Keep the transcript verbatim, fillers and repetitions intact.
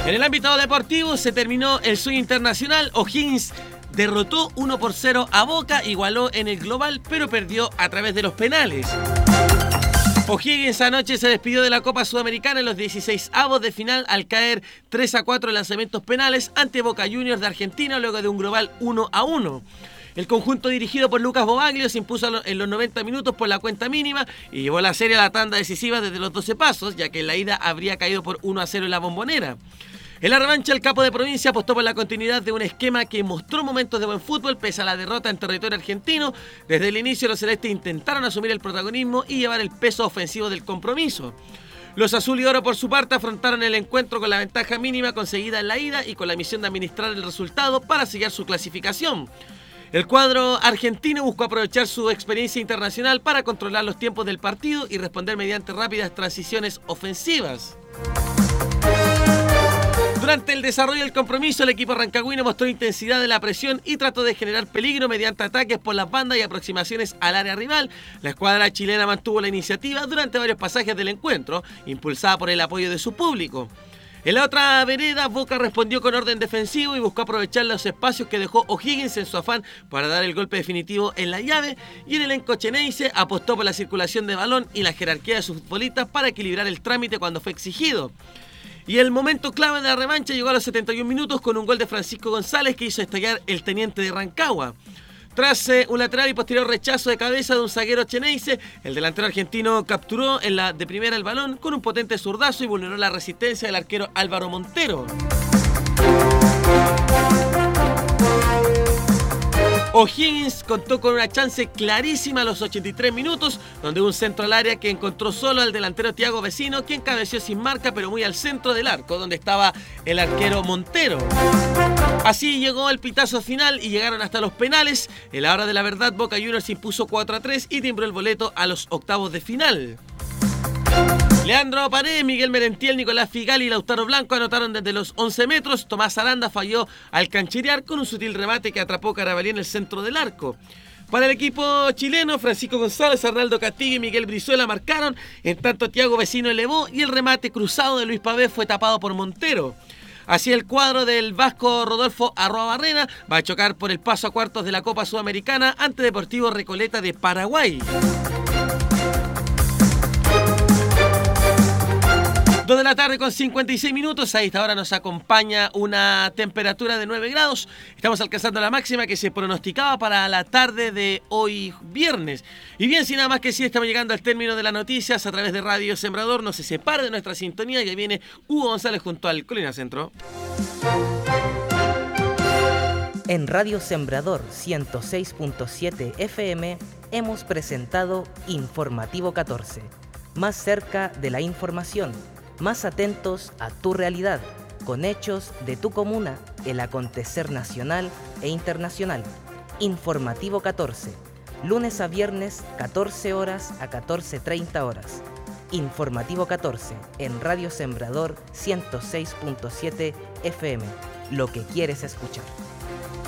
En el ámbito deportivo se terminó el sueño internacional. O'Higgins derrotó uno por cero a Boca, igualó en el global, pero perdió a través de los penales. O'Higgins anoche se despidió de la Copa Sudamericana en los dieciséis avos de final al caer tres a cuatro en lanzamientos penales ante Boca Juniors de Argentina luego de un global uno a uno. El conjunto dirigido por Lucas Bobaglio se impuso en los noventa minutos por la cuenta mínima y llevó la serie a la tanda decisiva desde los doce pasos, ya que en la ida habría caído por uno a cero en la Bombonera. En la revancha, el capo de provincia apostó por la continuidad de un esquema que mostró momentos de buen fútbol pese a la derrota en territorio argentino. Desde el inicio, los celestes intentaron asumir el protagonismo y llevar el peso ofensivo del compromiso. Los azul y oro, por su parte, afrontaron el encuentro con la ventaja mínima conseguida en la ida y con la misión de administrar el resultado para sellar su clasificación. El cuadro argentino buscó aprovechar su experiencia internacional para controlar los tiempos del partido y responder mediante rápidas transiciones ofensivas. Durante el desarrollo del compromiso, el equipo rancagüino mostró intensidad de la presión y trató de generar peligro mediante ataques por las bandas y aproximaciones al área rival. La escuadra chilena mantuvo la iniciativa durante varios pasajes del encuentro, impulsada por el apoyo de su público. En la otra vereda, Boca respondió con orden defensivo y buscó aprovechar los espacios que dejó O'Higgins en su afán para dar el golpe definitivo en la llave, y el elenco cheneice apostó por la circulación de balón y la jerarquía de sus futbolistas para equilibrar el trámite cuando fue exigido. Y el momento clave de la revancha llegó a los setenta y un minutos con un gol de Francisco González que hizo estallar el teniente de Rancagua. Tras eh, un lateral y posterior rechazo de cabeza de un zaguero cheneice, el delantero argentino capturó en la de primera el balón con un potente zurdazo y vulneró la resistencia del arquero Álvaro Montero. O'Higgins contó con una chance clarísima a los ochenta y tres minutos, donde hubo un centro al área que encontró solo al delantero Thiago Vecino, quien cabeció sin marca pero muy al centro del arco, donde estaba el arquero Montero. Así llegó el pitazo final y llegaron hasta los penales. En la hora de la verdad, Boca Juniors se impuso cuatro a tres y timbró el boleto a los octavos de final. Leandro Paredes, Miguel Merentiel, Nicolás Figal y Lautaro Blanco anotaron desde los once metros. Tomás Aranda falló al cancherear con un sutil remate que atrapó Carabalí en el centro del arco. Para el equipo chileno, Francisco González, Arnaldo Castillo y Miguel Brizuela marcaron, en tanto Thiago Vecino elevó y el remate cruzado de Luis Pavé fue tapado por Montero. Así el cuadro del vasco Rodolfo Arroabarrena va a chocar por el paso a cuartos de la Copa Sudamericana ante Deportivo Recoleta de Paraguay. dos de la tarde con cincuenta y seis minutos, a esta hora nos acompaña una temperatura de nueve grados. Estamos alcanzando la máxima que se pronosticaba para la tarde de hoy viernes. Y bien, sin nada más que decir, estamos llegando al término de las noticias a través de Radio Sembrador. No se separe de nuestra sintonía, ya viene Hugo González junto al Colina Centro. En Radio Sembrador ciento seis punto siete F M hemos presentado Informativo catorce. Más cerca de la información, más atentos a tu realidad, con hechos de tu comuna, el acontecer nacional e internacional. Informativo catorce, lunes a viernes, catorce horas a catorce treinta horas. Informativo catorce, en Radio Sembrador ciento seis punto siete F M. Lo que quieres escuchar.